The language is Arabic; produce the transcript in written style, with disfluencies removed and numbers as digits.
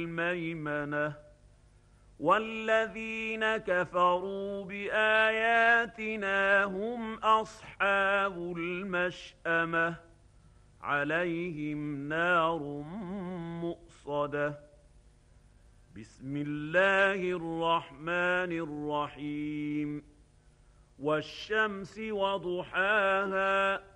والميمنة والذين كفروا بآياتنا هم أصحاب المشأمة عليهم نار مؤصدة. بسم الله الرحمن الرحيم. والشمس وضحاها